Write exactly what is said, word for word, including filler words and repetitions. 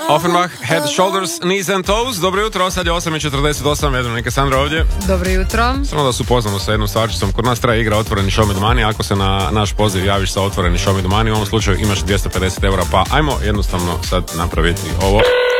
Offenbach, Head, Shoulders, Knees and Toes. Dobro jutro, sad je osam i četrdeset osam, Vedrana Sandra ovdje. Dobro jutro. Samo da se upoznamo sa jednom stvarčicom. Kod nas traje igra Otvoreni show me the money. Ako se na naš poziv javiš sa Otvoreni show me the money, u ovom slučaju imaš dvjesto pedeset eura, pa ajmo jednostavno sad napraviti ovo.